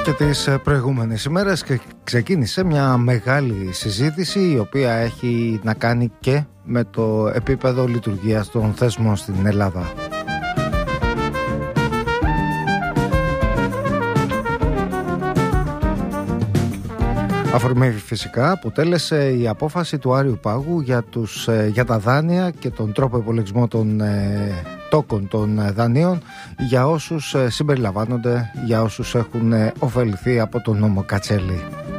Και τις προηγούμενες ημέρες ξεκίνησε μια μεγάλη συζήτηση η οποία έχει να κάνει και με το επίπεδο λειτουργίας των θεσμών στην Ελλάδα. Αφορμή φυσικά αποτέλεσε η απόφαση του Άριου Πάγου για τα δάνεια και τον τρόπο υπολογισμού των τόκων των δανείων για όσους συμπεριλαμβάνονται, για όσους έχουν ωφεληθεί από τον νόμο Κατσέλη.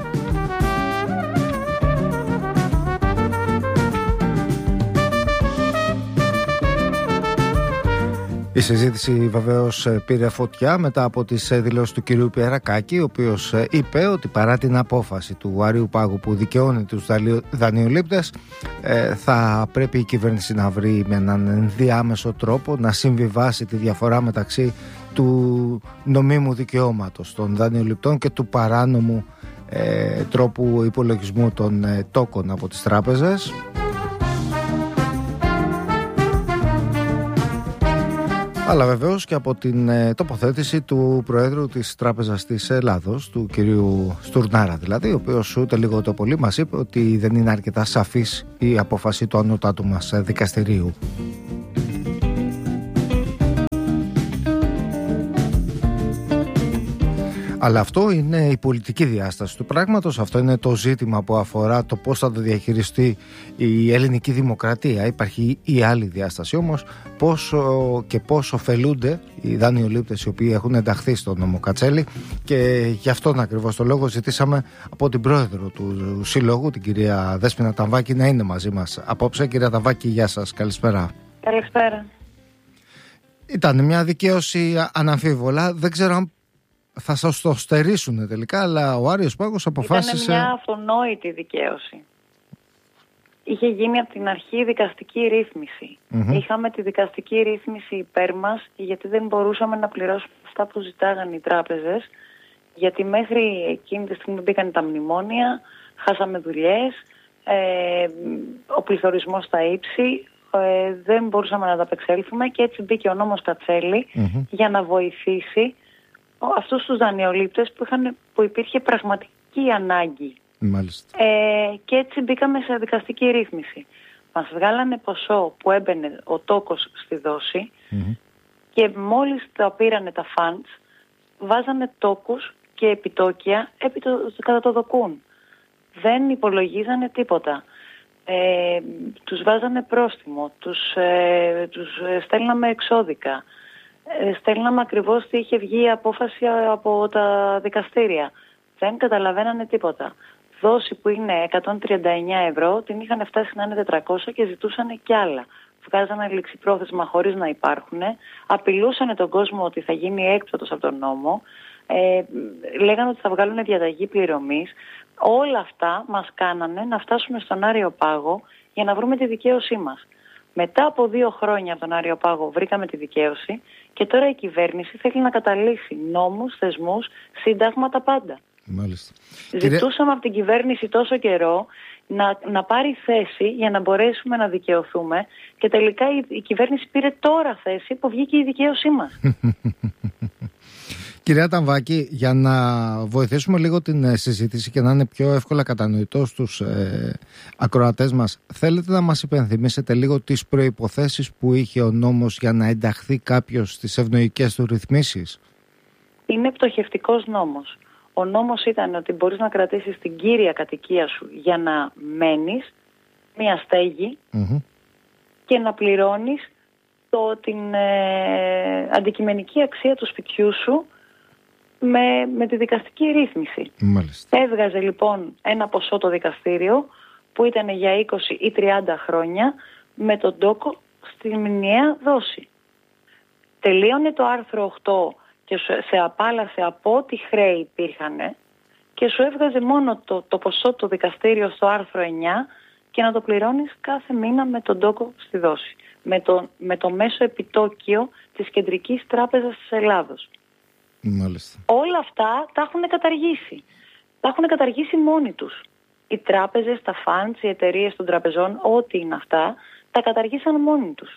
Η συζήτηση βεβαίως πήρε φωτιά μετά από τις δηλώσεις του κυρίου Πιερακάκη, ο οποίος είπε ότι παρά την απόφαση του Άριου Πάγου που δικαιώνει τους δανειολήπτες, θα πρέπει η κυβέρνηση να βρει με έναν ενδιάμεσο τρόπο να συμβιβάσει τη διαφορά μεταξύ του νομίμου δικαιώματος των δανειοληπτών και του παράνομου τρόπου υπολογισμού των τόκων από τις τράπεζες. Αλλά βεβαίως και από την τοποθέτηση του Προέδρου της Τράπεζας της Ελλάδος, του κυρίου Στουρνάρα δηλαδή, ο οποίος ούτε λίγο ούτε πολύ μας είπε ότι δεν είναι αρκετά σαφής η απόφαση του ανώτατου μας δικαστηρίου. Αλλά αυτό είναι η πολιτική διάσταση του πράγματος, αυτό είναι το ζήτημα που αφορά το πώς θα το διαχειριστεί η ελληνική δημοκρατία. Υπάρχει η άλλη διάσταση όμως, πώς ωφελούνται οι δανειολήπτες οι οποίοι έχουν ενταχθεί στο νόμο Κατσέλη, και γι' αυτόν ακριβώς το λόγο ζητήσαμε από την πρόεδρο του Συλλόγου, την κυρία Δέσποινα Ταμβάκη, να είναι μαζί μας απόψε. Κυρία Ταμβάκη, γεια σας, καλησπέρα. Καλησπέρα. Ήταν μια δικαίωση αναμφίβολα, δεν ξέρω αν θα σας το στερήσουν τελικά, αλλά ο Άριος Πάγος αποφάσισε... Ήταν μια αυτονόητη δικαίωση. Είχε γίνει από την αρχή δικαστική ρύθμιση. Είχαμε τη δικαστική ρύθμιση υπέρ μας, γιατί δεν μπορούσαμε να πληρώσουμε αυτά που ζητάγανε οι τράπεζες, γιατί μέχρι εκείνη τη στιγμή μπήκαν τα μνημόνια, χάσαμε δουλειές, ο πληθωρισμός στα ύψη, δεν μπορούσαμε να ανταπεξέλθουμε, και έτσι μπήκε ο νόμος Κατσέλη για να βοηθήσει αυτούς τους δανειολήπτες που υπήρχε πραγματική ανάγκη. Μάλιστα. Και έτσι μπήκαμε σε δικαστική ρύθμιση. Μας βγάλανε ποσό που έμπαινε ο τόκος στη δόση, και μόλις τα πήρανε τα funds, βάζανε τόκους και επιτόκια κατά το δοκούν. Δεν υπολογίζανε τίποτα. Τους βάζανε πρόστιμο, τους στέλναμε εξώδικα. Στέλναμε ακριβώς τι είχε βγει η απόφαση από τα δικαστήρια. Δεν καταλαβαίνανε τίποτα. Δόση που είναι 139 ευρώ, την είχαν φτάσει να είναι 400 και ζητούσαν κι άλλα. Βγάζανε ληξιπρόθεσμα χωρίς να υπάρχουν. Απειλούσαν τον κόσμο ότι θα γίνει έκπτωτος από τον νόμο. Λέγανε ότι θα βγάλουν διαταγή πληρωμής. Όλα αυτά μας κάνανε να φτάσουμε στον Άριο Πάγο για να βρούμε τη δικαίωσή μας. Μετά από 2 χρόνια από τον Άριο Πάγο βρήκαμε τη δικαίωση, και τώρα η κυβέρνηση θέλει να καταλύσει νόμους, θεσμούς, σύνταγμα, τα πάντα. Μάλιστα. Ζητούσαμε από την κυβέρνηση τόσο καιρό να πάρει θέση για να μπορέσουμε να δικαιωθούμε, και τελικά η κυβέρνηση πήρε τώρα θέση που βγήκε η δικαίωσή μας. Κυρία Ταμβάκη, για να βοηθήσουμε λίγο την συζήτηση και να είναι πιο εύκολα κατανοητό στους ακροατές μας, θέλετε να μας υπενθυμίσετε λίγο τις προϋποθέσεις που είχε ο νόμος για να ενταχθεί κάποιος στις ευνοϊκές του ρυθμίσεις? Είναι πτωχευτικός νόμος. Ο νόμος ήταν ότι μπορείς να κρατήσεις την κύρια κατοικία σου για να μένεις, μια στέγη, και να πληρώνεις την αντικειμενική αξία του σπιτιού σου με τη δικαστική ρύθμιση. Μάλιστα. Έβγαζε λοιπόν ένα ποσό το δικαστήριο που ήταν για 20 ή 30 χρόνια με τον τόκο στη μηνιαία δόση. Τελείωνε το άρθρο 8 και σε απάλασε από ό,τι χρέη υπήρχαν, και σου έβγαζε μόνο το ποσό του δικαστήριο στο άρθρο 9, και να το πληρώνεις κάθε μήνα με τον τόκο στη δόση. Με το μέσο επιτόκιο της Κεντρικής Τράπεζας της Ελλάδος. Μάλιστα. Όλα αυτά τα έχουν καταργήσει. Τα έχουν καταργήσει μόνοι τους. Οι τράπεζες, τα funds, οι εταιρείες των τραπεζών, ό,τι είναι αυτά, τα καταργήσαν μόνοι τους.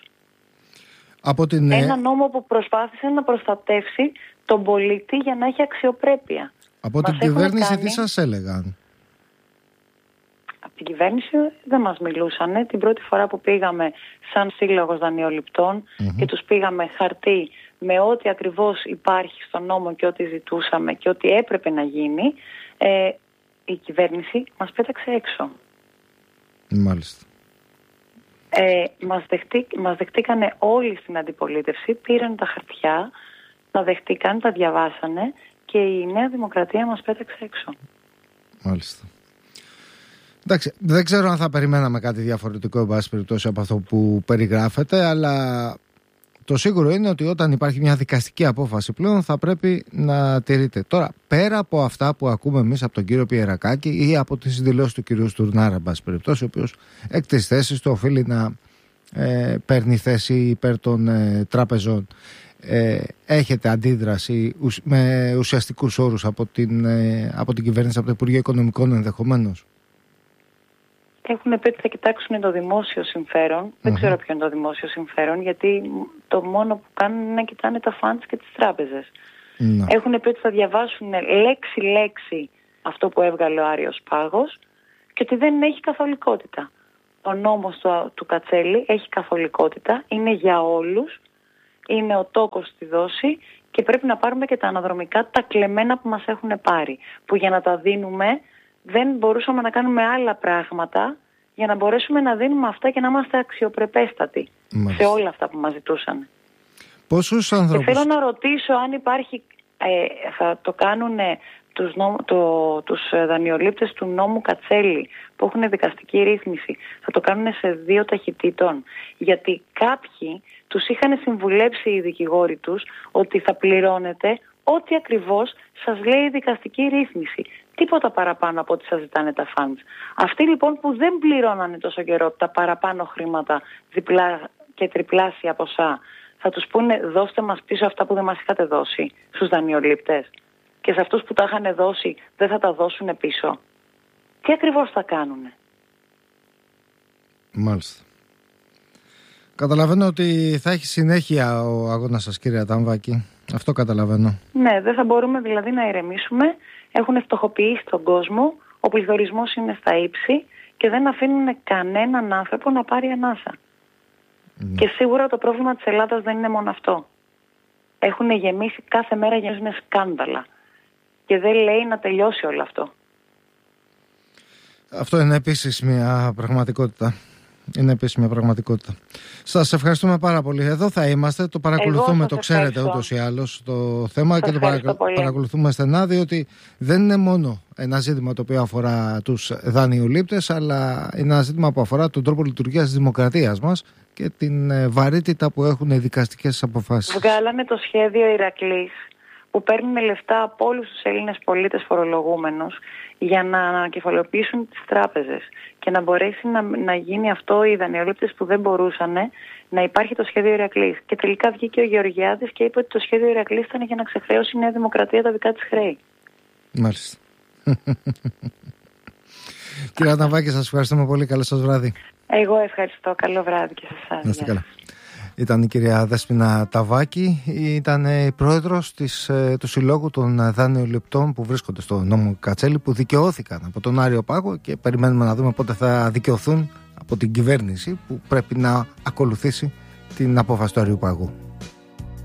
Ένα νόμο που προσπάθησε να προστατεύσει τον πολίτη για να έχει αξιοπρέπεια. Από την κυβέρνηση τι σας έλεγαν? Από την κυβέρνηση δεν μας μιλούσανε. Την πρώτη φορά που πήγαμε σαν σύλλογος δανειοληπτών και τους πήγαμε χαρτί με ό,τι ακριβώς υπάρχει στον νόμο και ό,τι ζητούσαμε και ό,τι έπρεπε να γίνει, η κυβέρνηση μας πέταξε έξω. Μάλιστα. Μας δεχτήκανε όλοι στην αντιπολίτευση, πήραν τα χαρτιά, τα δεχτήκαν, τα διαβάσανε και η Νέα Δημοκρατία μας πέταξε έξω. Μάλιστα. Εντάξει, δεν ξέρω αν θα περιμέναμε κάτι διαφορετικό, εν πάση περιπτώσει, από αυτό που περιγράφεται, αλλά το σίγουρο είναι ότι όταν υπάρχει μια δικαστική απόφαση πλέον θα πρέπει να τηρείται. Τώρα, πέρα από αυτά που ακούμε εμείς από τον κύριο Πιερακάκη ή από τις δηλώσεις του κυρίου Στουρνάρα, εν πάση περιπτώσει, ο οποίος εκ της θέσης του οφείλει να παίρνει θέση υπέρ των τραπεζών, έχετε αντίδραση με ουσιαστικούς όρους από την κυβέρνηση, από το Υπουργείο Οικονομικών ενδεχομένως? Έχουν πει ότι θα κοιτάξουν το δημόσιο συμφέρον. Δεν ξέρω ποιο είναι το δημόσιο συμφέρον, γιατί το μόνο που κάνουν είναι να κοιτάνε τα funds και τις τράπεζες. Έχουν πει ότι θα διαβάσουν λέξη-λέξη αυτό που έβγαλε ο Άριος Πάγος και ότι δεν έχει καθολικότητα. Ο νόμος του Κατσέλη έχει καθολικότητα, είναι για όλους, είναι ο τόκος στη δόση και πρέπει να πάρουμε και τα αναδρομικά, τα κλεμμένα που μας έχουν πάρει. Που για να τα δίνουμε δεν μπορούσαμε να κάνουμε άλλα πράγματα για να μπορέσουμε να δίνουμε αυτά και να είμαστε αξιοπρεπέστατοι σε όλα αυτά που μας ζητούσαν. Πόσους ανθρώπους... Και θέλω να ρωτήσω αν υπάρχει, θα το κάνουν τους δανειολήπτες του νόμου Κατσέλη που έχουν δικαστική ρύθμιση, θα το κάνουν σε 2 ταχυτήτων, γιατί κάποιοι τους είχαν συμβουλέψει οι δικηγόροι τους ότι θα πληρώνετε ό,τι ακριβώς σας λέει η δικαστική ρύθμιση. Τίποτα παραπάνω από ό,τι σας ζητάνε τα funds. Αυτοί λοιπόν που δεν πληρώνανε τόσο καιρό τα παραπάνω χρήματα, διπλά και τριπλάσια ποσά, θα τους πούνε δώστε μας πίσω αυτά που δεν μας είχατε δώσει στους δανειολήπτες. Και σε αυτούς που τα είχαν δώσει δεν θα τα δώσουν πίσω. Τι ακριβώς θα κάνουνε? Μάλιστα. Καταλαβαίνω ότι θα έχει συνέχεια ο αγώνας σας, κύριε Αταμβάκη. Αυτό καταλαβαίνω. Ναι, δεν θα μπορούμε δηλαδή να ηρεμήσουμε. Έχουν φτωχοποιήσει τον κόσμο, ο πληθωρισμός είναι στα ύψη και δεν αφήνουν κανέναν άνθρωπο να πάρει ανάσα. Και σίγουρα το πρόβλημα της Ελλάδας δεν είναι μόνο αυτό. Έχουν γεμίσει, κάθε μέρα γεμίζουν σκάνδαλα. Και δεν λέει να τελειώσει όλο αυτό. Αυτό είναι επίσης μια πραγματικότητα. Σας ευχαριστούμε πάρα πολύ. Εδώ θα είμαστε, το παρακολουθούμε, το ξέρετε ούτως ή άλλως το θέμα και το παρακολουθούμε στενά, διότι δεν είναι μόνο ένα ζήτημα το οποίο αφορά τους δανειολήπτες, αλλά είναι ένα ζήτημα που αφορά τον τρόπο λειτουργίας της δημοκρατίας μας και την βαρύτητα που έχουν οι δικαστικές αποφάσεις. Βγάλανε το σχέδιο Ηρακλής, που παίρνουν λεφτά από όλους τους Έλληνες πολίτες φορολογούμενους για να ανακεφαλαιοποιήσουν τις τράπεζες και να μπορέσει να γίνει αυτό οι δανειολήπτες που δεν μπορούσαν, να υπάρχει το σχέδιο Ηρακλής. Και τελικά βγήκε ο Γεωργιάδης και είπε ότι το σχέδιο Ηρακλής ήταν για να ξεχρεώσει η Νέα Δημοκρατία τα δικά της χρέη. Μάλιστα. Κύριε Αταμβάκη, σας ευχαριστούμε πολύ. Καλό σας βράδυ. Εγώ ευχαριστώ. Καλό βράδυ και σε εσάς. Να είστε καλά. Ήταν η κυρία Δέσποινα Ταβάκη, ήταν η πρόεδρος του Συλλόγου των Δανειοληπτών που βρίσκονται στο νόμο Κατσέλη, που δικαιώθηκαν από τον Άριο Πάγο και περιμένουμε να δούμε πότε θα δικαιωθούν από την κυβέρνηση που πρέπει να ακολουθήσει την απόφαση του Άριου Πάγου.